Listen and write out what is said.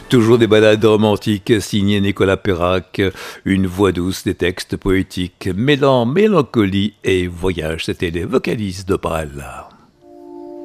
Toujours des balades romantiques signées Nicolas Perrac, une voix douce, des textes poétiques, mêlant mélancolie et voyage. C'était les vocalistes d'Opéra.